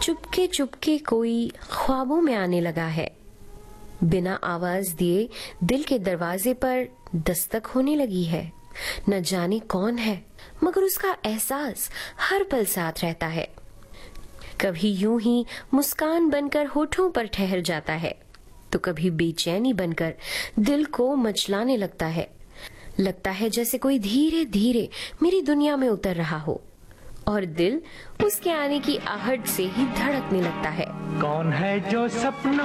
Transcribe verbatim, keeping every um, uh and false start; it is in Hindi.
चुपके चुपके कोई ख्वाबों में आने लगा है। बिना आवाज दिए दिल के दरवाजे पर दस्तक होने लगी है। न जाने कौन है, मगर उसका एहसास हर पल साथ रहता है। कभी यूं ही मुस्कान बनकर होठों पर ठहर जाता है, तो कभी बेचैनी बनकर दिल को मचलाने लगता है। लगता है जैसे कोई धीरे धीरे मेरी दुनिया में उतर रहा हो, और दिल उसके आने की आहट से ही धड़कने लगता है। कौन है जो सपना